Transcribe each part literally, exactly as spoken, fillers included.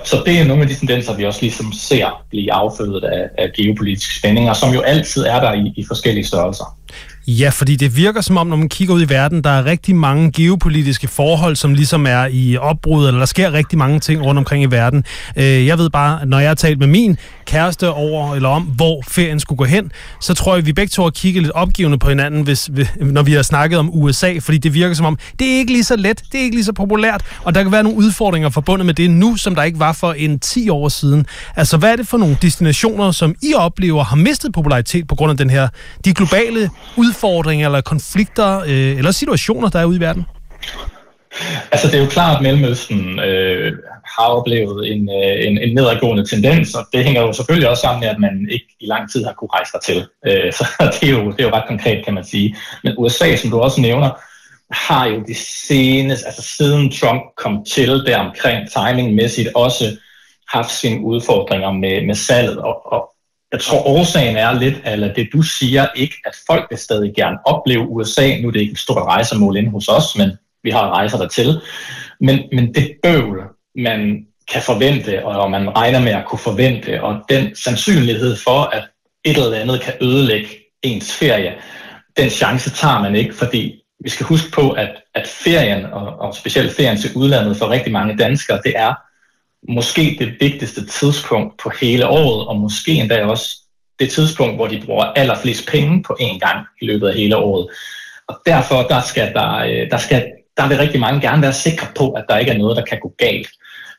så det er nogle af de tendenser, vi også ligesom ser blive affødet af, af geopolitiske spændinger, som jo altid er der i, i forskellige størrelser. Ja, fordi det virker som om, når man kigger ud i verden, der er rigtig mange geopolitiske forhold, som ligesom er i opbrud, eller der sker rigtig mange ting rundt omkring i verden. Jeg ved bare, at når jeg har talt med min kæreste over, eller om, hvor ferien skulle gå hen, så tror jeg, at vi begge to har kigget lidt opgivende på hinanden, hvis, når vi har snakket om U S A, fordi det virker som om, det er ikke lige så let, det er ikke lige så populært, og der kan være nogle udfordringer forbundet med det nu, som der ikke var for en ti år siden. Altså, hvad er det for nogle destinationer, som I oplever har mistet popularitet på grund af den her, de globale udfordringer eller konflikter øh, eller situationer, der er ude i verden? Altså, det er jo klart, at Mellemøsten øh, har oplevet en, øh, en, en nedadgående tendens, og det hænger jo selvfølgelig også sammen med, at man ikke i lang tid har kunne rejse dertil. Øh, så det er, jo, det er jo ret konkret, kan man sige. Men U S A, som du også nævner, har jo de seneste, altså siden Trump kom til der omkring timingmæssigt, også haft sine udfordringer med, med salget, og, og jeg tror, årsagen er lidt, eller det du siger, ikke, at folk vil stadig gerne opleve U S A. Nu er det ikke et stort rejsemål inde hos os, men vi har rejser dertil. Men, men det bøvl, man kan forvente, og man regner med at kunne forvente, og den sandsynlighed for, at et eller andet kan ødelægge ens ferie, den chance tager man ikke, fordi vi skal huske på, at, at ferien, og, og specielt ferien til udlandet for rigtig mange danskere, det er måske det vigtigste tidspunkt på hele året, og måske endda også det tidspunkt, hvor de bruger allerflest penge på én gang i løbet af hele året. Og derfor der skal der, der skal, der vil rigtig mange gerne være sikre på, at der ikke er noget, der kan gå galt.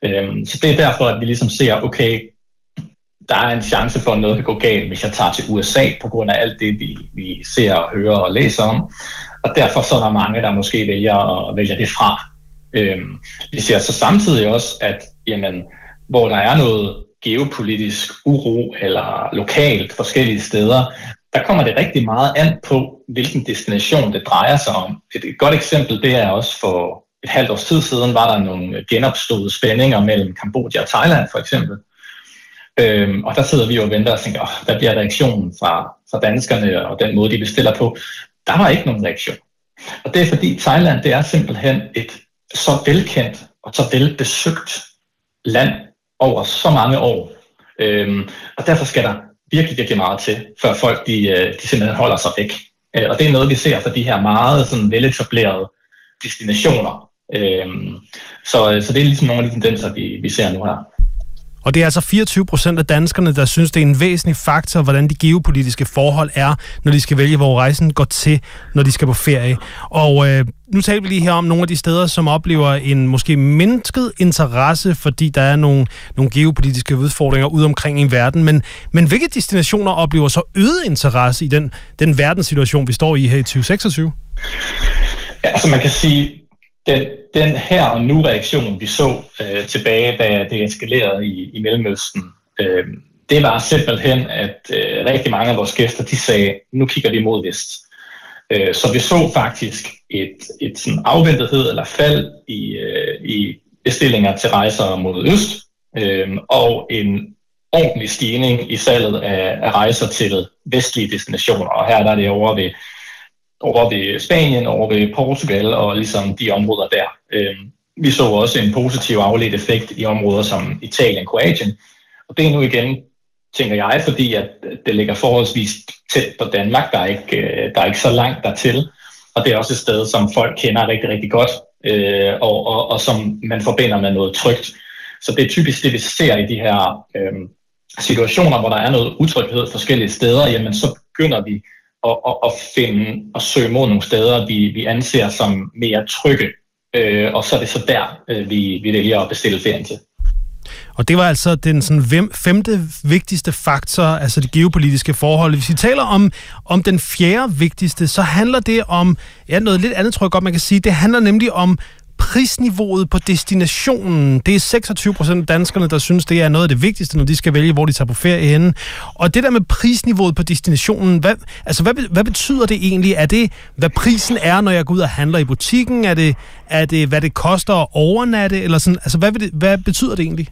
Så det er derfor, at vi ligesom ser, okay, der er en chance for, at noget kan gå galt, hvis jeg tager til U S A, på grund af alt det, vi, vi ser og hører og læser om. Og derfor så er der mange, der måske vælger at vælge det fra. Øhm, vi ser så samtidig også, at jamen, hvor der er noget geopolitisk uro eller lokalt forskellige steder, der kommer det rigtig meget an på, hvilken destination det drejer sig om. Et, et godt eksempel, det er også for et halvt års tid siden, var der nogle genopståede spændinger mellem Kambodja og Thailand for eksempel. Øhm, og der sidder vi jo og venter og tænker, åh, hvad bliver reaktionen fra, fra danskerne og den måde, de bestiller på? Der var ikke nogen reaktion. Og det er fordi Thailand, det er simpelthen et så velkendt og så velbesøgt land over så mange år. Øhm, og derfor skal der virkelig, virkelig meget til, før folk de, de simpelthen holder sig væk. Øh, og det er noget, vi ser for de her meget sådan, veletablerede destinationer. Øhm, så, så det er ligesom nogle af de tendenser, vi, vi ser nu her. Og det er altså fireogtyve procent af danskerne, der synes, det er en væsentlig faktor, hvordan de geopolitiske forhold er, når de skal vælge, hvor rejsen går til, når de skal på ferie. Og øh, nu taler vi lige her om nogle af de steder, som oplever en måske mindsket interesse, fordi der er nogle, nogle geopolitiske udfordringer ude omkring i verden. Men, men hvilke destinationer oplever så øget interesse i den, den verdenssituation, vi står i her i tyve seksogtyve? Ja, altså man kan sige, Den, den her og nu reaktion, vi så øh, tilbage, da det eskalerede i, i Mellemøsten, øh, det var simpelthen, at øh, rigtig mange af vores gæster, de sagde, nu kigger vi mod vest. Øh, så vi så faktisk et, et sådan afventethed eller fald i, øh, i bestillinger til rejser mod øst, øh, og en ordentlig stigning i salget af, af rejser til vestlige destinationer. Og her der er det over ved over ved Spanien, over ved Portugal og ligesom de områder der. Vi så også en positiv afledt effekt i områder som Italien, Kroatien. Og det er nu igen, tænker jeg, fordi at det ligger forholdsvis tæt på Danmark. Der er ikke, der er ikke så langt dertil. Og det er også et sted, som folk kender rigtig, rigtig godt, og, og, og som man forbinder med noget trygt. Så det er typisk det, vi ser i de her øh, situationer, hvor der er noget utryghed forskellige steder. Jamen så begynder vi Og, og, og finde og søge mod nogle steder, vi, vi anser som mere trygge. Øh, og så er det så der, øh, vi, vi vælger at bestille ferien til. Og det var altså den sådan, femte vigtigste faktor, altså det geopolitiske forhold. Hvis vi taler om, om den fjerde vigtigste, så handler det om, ja, noget lidt andet, tror jeg godt, man kan sige. Det handler nemlig om prisniveauet på destinationen. Det er seksogtyve procent af danskerne, der synes, det er noget af det vigtigste, når de skal vælge, hvor de tager på ferie henne. Og det der med prisniveauet på destinationen, hvad, altså hvad, hvad betyder det egentlig? Er det, hvad prisen er, når jeg går ud og handler i butikken? Er det, er det hvad det koster at overnatte? Eller sådan? Altså hvad, det, hvad betyder det egentlig?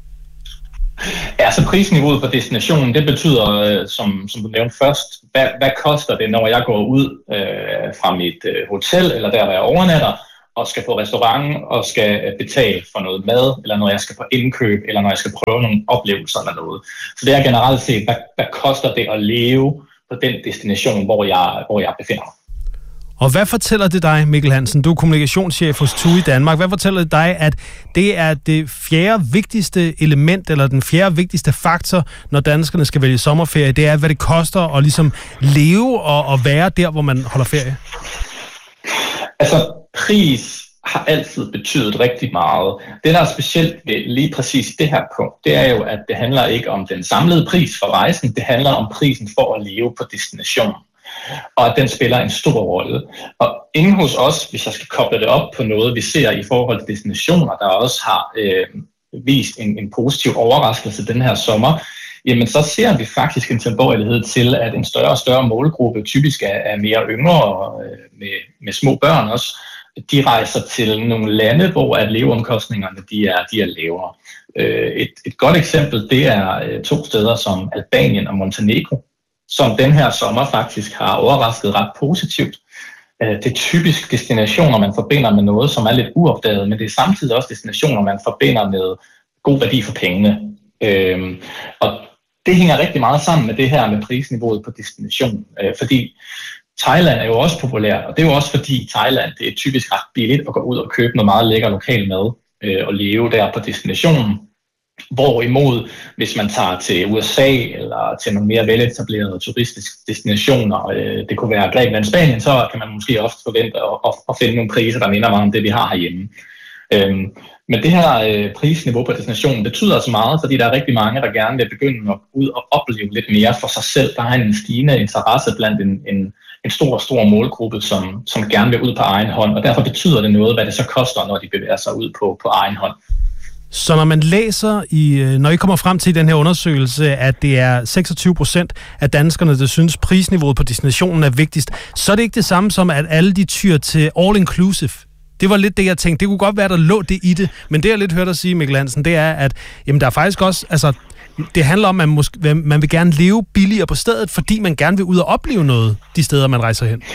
Ja, så prisniveauet på destinationen, det betyder, øh, som, som du nævnte først, hvad, hvad koster det, når jeg går ud øh, fra mit øh, hotel, eller der, hvor jeg overnatter, og skal på restaurant og skal betale for noget mad, eller når jeg skal på indkøb, eller når jeg skal prøve nogle oplevelser eller noget. Så det er generelt set, hvad, hvad koster det at leve på den destination, hvor jeg, hvor jeg befinder mig. Og hvad fortæller det dig, Mikkel Hansen? Du er kommunikationschef hos TUI Danmark. Hvad fortæller det dig, at det er det fjerde vigtigste element, eller den fjerde vigtigste faktor, når danskerne skal vælge sommerferie? Det er, hvad det koster at ligesom leve og, og være der, hvor man holder ferie. Altså, pris har altid betydet rigtig meget. Det, der er specielt ved lige præcis det her punkt, det er jo, at det handler ikke om den samlede pris for rejsen, det handler om prisen for at leve på destinationen. Og at den spiller en stor rolle. Og ingen hos os, hvis jeg skal koble det op på noget, vi ser i forhold til destinationer, der også har øh, vist en, en positiv overraskelse den her sommer, jamen så ser vi faktisk en tilbøjelighed til, at en større og større målgruppe, typisk er, er mere yngre og øh, med, med små børn også, de rejser til nogle lande, hvor at leveomkostningerne de er, de er lavere. Øh, et, et godt eksempel, det er øh, to steder som Albanien og Montenegro, som den her sommer faktisk har overrasket ret positivt. Det er typisk destinationer, man forbinder med noget, som er lidt uopdaget, men det er samtidig også destinationer, man forbinder med god værdi for pengene. Og det hænger rigtig meget sammen med det her med prisniveauet på destination, fordi Thailand er jo også populært, og det er jo også fordi Thailand det er typisk ret billigt at gå ud og købe noget meget lækker lokal mad og leve der på destinationen. Hvorimod, hvis man tager til U S A eller til nogle mere veletablerede turistiske destinationer, øh, det kunne være Grækenland og Spanien, så kan man måske ofte forvente at, at, at finde nogle priser, der minder meget om det, vi har herhjemme. Øhm, men det her øh, prisniveau på destinationen betyder altså meget, fordi der er rigtig mange, der gerne vil begynde at ud og opleve lidt mere for sig selv. Der er en stigende interesse blandt en, en, en stor, stor målgruppe, som, som gerne vil ud på egen hånd, og derfor betyder det noget, hvad det så koster, når de bevæger sig ud på, på egen hånd. Så når man læser, i, når I kommer frem til den her undersøgelse, at det er seksogtyve procent af danskerne, der synes prisniveauet på destinationen er vigtigst, så er det ikke det samme som, at alle de tyr til all-inclusive. Det var lidt det, jeg tænkte. Det kunne godt være, der lå det i det, men det, jeg lidt hørte dig sige, Mikkel Hansen, det er, at jamen, der er faktisk også, altså, det handler om, at man, måske, man vil gerne leve billigere på stedet, fordi man gerne vil ud og opleve noget de steder, man rejser hen.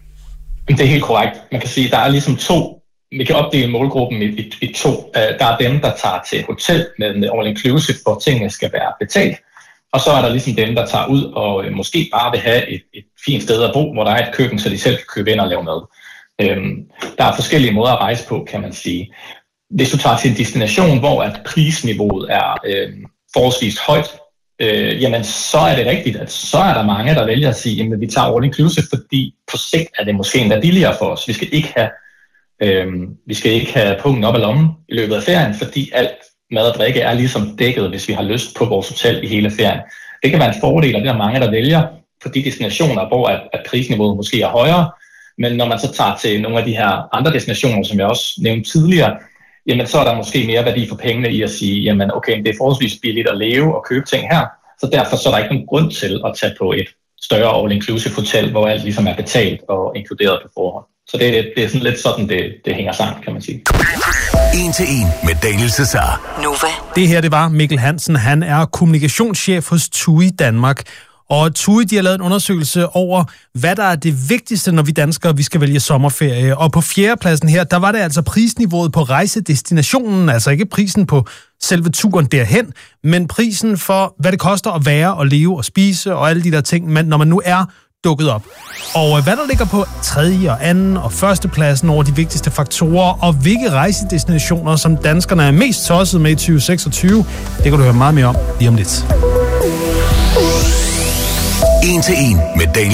Det er helt korrekt. Man kan sige, at der er ligesom to. Vi kan opdele målgruppen i, i, i to. Der er dem, der tager til et hotel med all-inclusive, hvor tingene skal være betalt. Og så er der ligesom dem, der tager ud og øh, måske bare vil have et, et fint sted at bo, hvor der er et køkken, så de selv kan købe ind og lave mad. Øhm, der er forskellige måder at rejse på, kan man sige. Hvis du tager til en destination, hvor at prisniveauet er øh, forholdsvis højt, øh, jamen så er det rigtigt, at så er der mange, der vælger at sige, at vi tager all-inclusive, fordi på sigt er det måske endda billigere for os. Vi skal ikke have Øhm, vi skal ikke have punkten op ad lommen i løbet af ferien, fordi alt mad og drikke er ligesom dækket, hvis vi har lyst på vores hotel i hele ferien. Det kan være en fordel, og det er mange, der vælger på de destinationer, hvor at, at prisniveauet måske er højere. Men når man så tager til nogle af de her andre destinationer, som jeg også nævnte tidligere, jamen så er der måske mere værdi for pengene i at sige, jamen okay, det er forholdsvis billigt at leve og købe ting her, så derfor så er der ikke nogen grund til at tage på et større all-inclusive hotel, hvor alt ligesom er betalt og inkluderet på forhånd. Så det er, det er sådan lidt sådan, det, det hænger sammen, kan man sige. En til en med Daniel Cesar. Nova. Det her, det var Mikkel Hansen. Han er kommunikationschef hos TUI Danmark. Og TUI, de har lavet en undersøgelse over, hvad der er det vigtigste, når vi danskere vi skal vælge sommerferie. Og på fjerdepladsen her, der var det altså prisniveauet på rejsedestinationen, altså ikke prisen på selve turen derhen, men prisen for, hvad det koster at være og leve og spise og alle de der ting, men når man nu er dukket op. Og hvad der ligger på tredje og anden og første pladsen over de vigtigste faktorer, og hvilke rejsedestinationer, som danskerne er mest tosset med i tyve seksogtyve, det kan du høre meget mere om lige om lidt. En til en med Daniel